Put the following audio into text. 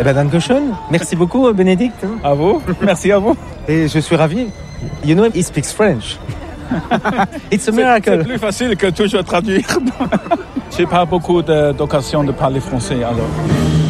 Eh ben, Dankeschön. Merci beaucoup, Bénédicte. À vous, merci à vous. Et je suis ravi. You know, he speaks French. It's a miracle. C'est plus facile que toujours traduire. J'ai pas beaucoup d'occasion de parler français alors.